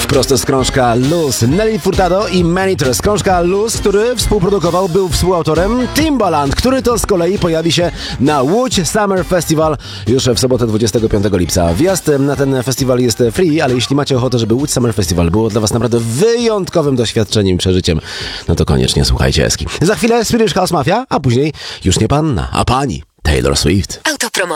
Prosto z krążka Luz. Nelly Furtado i Many. Z krążka Luz, który współprodukował, był współautorem Timbaland, który to z kolei pojawi się na Łódź Summer Festival już w sobotę 25 lipca. Wjazd na ten festiwal jest free, ale jeśli macie ochotę, żeby Łódź Summer Festival było dla was naprawdę wyjątkowym doświadczeniem i przeżyciem, no to koniecznie słuchajcie Eski. Za chwilę Swedish House Mafia, a później już nie panna, a pani Taylor Swift. Autopromocja.